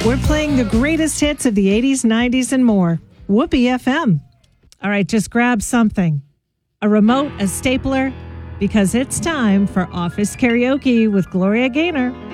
We're playing the greatest hits of the 80s, 90s, and more. Whoopee FM. All right, just grab something. A remote, a stapler, because it's time for Office Karaoke with Gloria Gaynor.